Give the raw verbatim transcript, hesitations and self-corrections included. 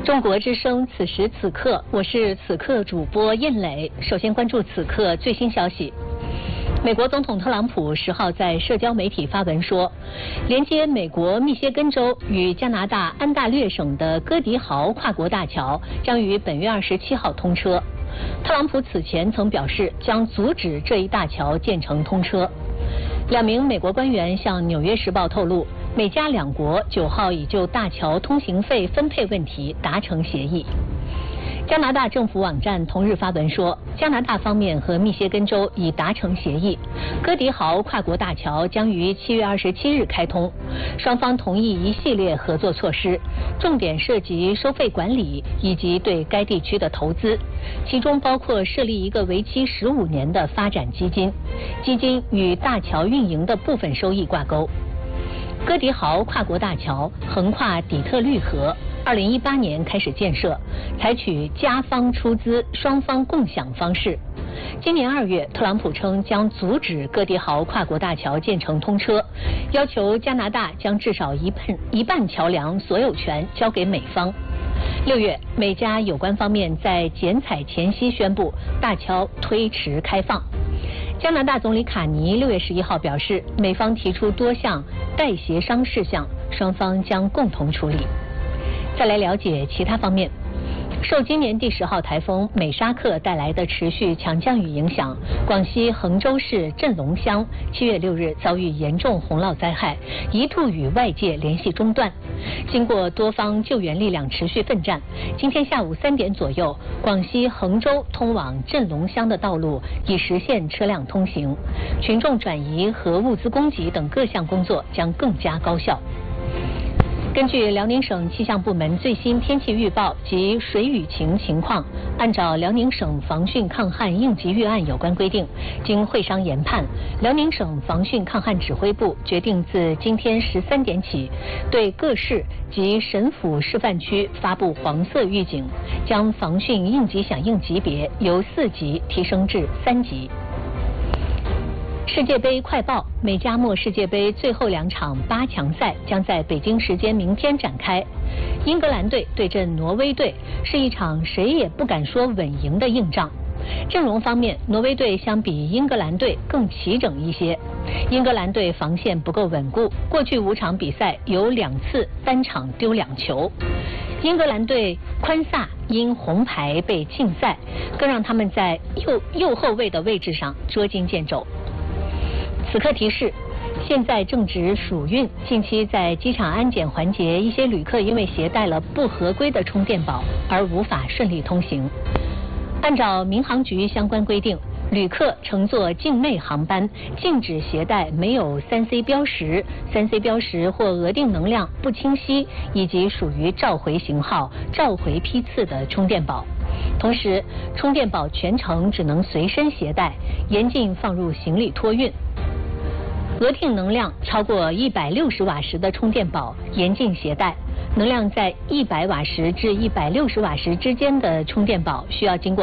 中国之声，此时此刻，我是此刻主播燕磊。首先关注此刻最新消息。美国总统特朗普十号在社交媒体发文说，连接美国密歇根州与加拿大安大略省的戈迪豪跨国大桥将于本月二十七号通车。特朗普此前曾表示将阻止这一大桥建成通车。两名美国官员向《纽约时报》透露，美加两国九号已就大桥通行费分配问题达成协议。加拿大政府网站同日发文说，加拿大方面和密歇根州已达成协议，戈迪豪跨国大桥将于七月二十七日开通。双方同意一系列合作措施，重点涉及收费管理以及对该地区的投资，其中包括设立一个为期十五年的发展基金，基金与大桥运营的部分收益挂钩。戈迪豪跨国大桥横跨底特律河，二零一八年开始建设，采取加方出资、双方共享方式。今年二月，特朗普称将阻止戈迪豪跨国大桥建成通车，要求加拿大将至少一半一半桥梁所有权交给美方。六月，美加有关方面在剪彩前夕宣布大桥推迟开放。加拿大总理卡尼六月十一号表示，美方提出多项待协商事项，双方将共同处理。再来了解其他方面。受今年第十号台风美沙克带来的持续强降雨影响，广西衡州市镇龙乡七月六日遭遇严重洪涝灾害，一度与外界联系中断。经过多方救援力量持续奋战，今天下午三点左右，广西衡州通往镇龙乡的道路已实现车辆通行，群众转移和物资供给等各项工作将更加高效。根据辽宁省气象部门最新天气预报及水雨情情况，按照辽宁省防汛抗旱应急预案有关规定，经会商研判，辽宁省防汛抗旱指挥部决定自今天十三点起，对各市及省府示范区发布黄色预警，将防汛应急响应级别由四级提升至三级。世界杯快报：美加墨世界杯最后两场八强赛将在北京时间明天展开。英格兰队对阵挪威队是一场谁也不敢说稳赢的硬仗。阵容方面，挪威队相比英格兰队更齐整一些。英格兰队防线不够稳固，过去五场比赛有两次单场丢两球。英格兰队宽萨因红牌被禁赛，更让他们在右右后卫的位置上捉襟见肘。此刻提示，现在正值暑运，近期在机场安检环节，一些旅客因为携带了不合规的充电宝而无法顺利通行。按照民航局相关规定，旅客乘坐境内航班禁止携带没有 三 C 标识、三 C 标识或额定能量不清晰以及属于召回型号、召回批次的充电宝。同时，充电宝全程只能随身携带，严禁放入行李托运。额定能量超过一百六十瓦时的充电宝严禁携带，能量在一百瓦时至一百六十瓦时之间的充电宝需要经过